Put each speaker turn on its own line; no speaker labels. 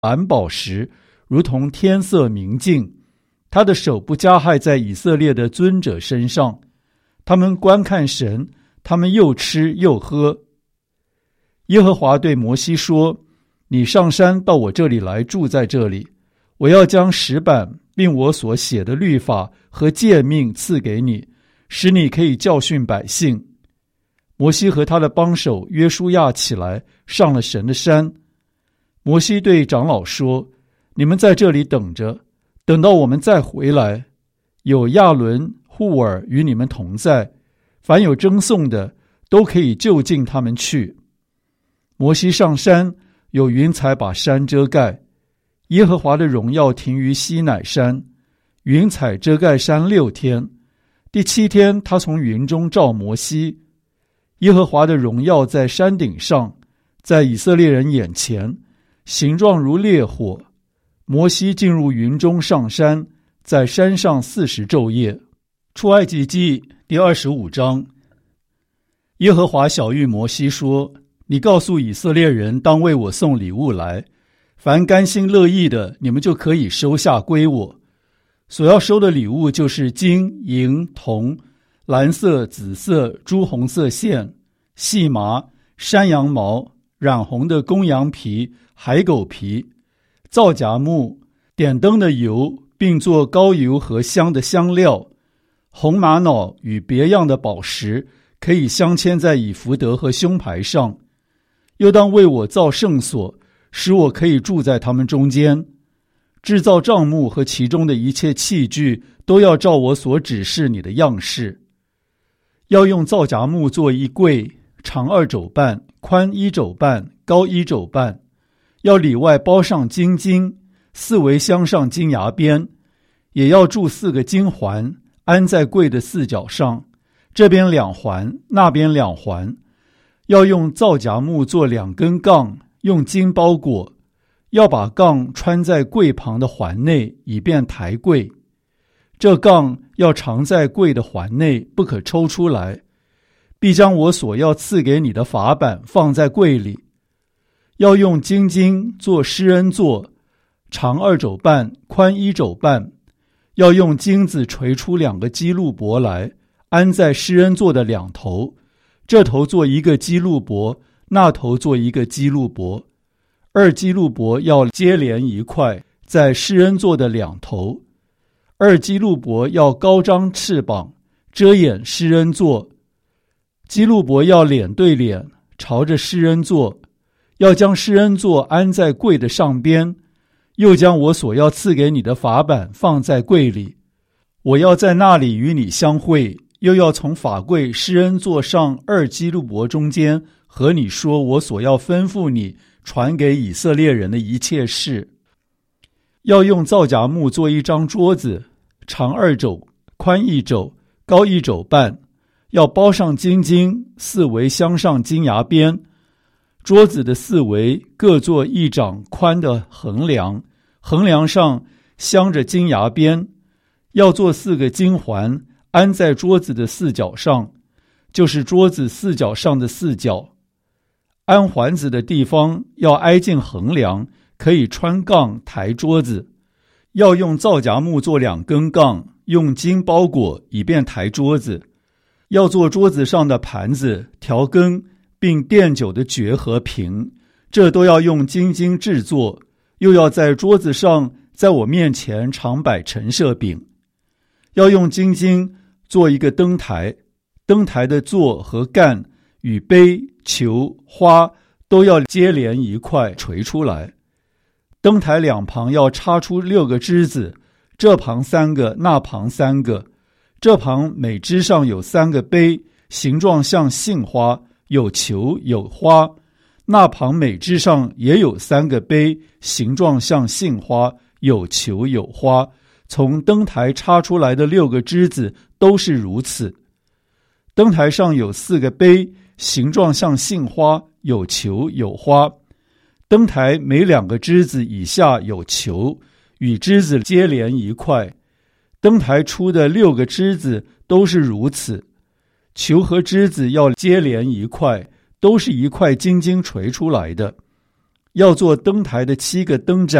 蓝宝石，如同天色明净。他的手不加害在以色列的尊者身上。他们观看神，他们又吃又喝。耶和华对摩西说：你上山到我这里来，住在这里。我要将石板并我所写的律法和诫命赐给你，使你可以教训百姓。摩西和他的帮手约书亚起来，上了神的山。摩西对长老说：你们在这里等着，等到我们再回来。有亚伦、户尔与你们同在，凡有争讼的都可以就近他们去。摩西上山，有云彩把山遮盖。耶和华的荣耀停于西乃山，云彩遮盖山6天。第7天，他从云中召摩西。耶和华的荣耀在山顶上，在以色列人眼前，形状如烈火。摩西进入云中上山，在山上40昼夜。出埃及记第25章。耶和华晓谕摩西说：你告诉以色列人，当为我送礼物来，凡甘心乐意的，你们就可以收下归我。所要收的礼物就是金、银、铜、蓝色、紫色、朱红色线、细麻、山羊毛、染红的公羊皮、海狗皮、皂荚木、点灯的油，并做膏油和香的香料，红玛瑙与别样的宝石，可以镶嵌在以弗得和胸牌上。又当为我造圣所，使我可以住在他们中间。制造帐幕和其中的一切器具，都要照我所指示你的样式。要用皂荚木做一柜，长2肘半，宽1肘半，高1肘半。要里外包上金经，四围镶上金牙边，也要铸4个金环，安在柜的4角上，这边2环，那边2环。要用皂荚木做2根杠，用金包裹。要把杠穿在柜旁的环内，以便抬柜。这杠要藏在柜的环内，不可抽出来。必将我所要赐给你的法版放在柜里。要用金经做施恩座，长2肘半，宽1肘半。要用金子锤出2个基路伯来，安在施恩座的2头，这头做1个基路伯，那头做1个基路伯。2基路伯要接连一块，在施恩座的2头。2基路伯要高张翅膀，遮掩施恩座。基路伯要脸对脸，朝着施恩座。要将施恩座安在柜的上边，又将我所要赐给你的法版放在柜里。我要在那里与你相会，又要从法柜施恩座上2基路伯中间和你说我所要吩咐你传给以色列人的一切事。要用皂荚木做一张桌子，长2肘，宽1肘，高1肘半。要包上金经，四围镶上金牙边。桌子的四围各做1掌宽的横梁，横梁上镶着金牙边。要做4个金环，安在桌子的4角上，就是桌子4角上的4角。安环子的地方要挨近横梁，可以穿杠抬桌子。要用皂荚木做2根杠，用金包裹，以便抬桌子。要做桌子上的盘子、调羹，并奠酒的爵和瓶，这都要用金经制作。又要在桌子上，在我面前常摆陈设饼。要用金经做一个灯台，灯台的座和杆与杯、球、花都要接连一块垂出来。灯台2旁要插出6个枝子，这旁3个，那旁3个。这旁每枝上有3个杯，形状像杏花，有球有花。那旁每枝上也有3个杯，形状像杏花，有球有花。从灯台插出来的6个枝子都是如此。灯台上有4个杯，形状像杏花，有球有花。灯台每2个枝子以下有球，与枝子接连一块。灯台出的6个枝子都是如此。球和枝子要接连一块，都是一块金经锤出来的。 要做灯台的7个灯盏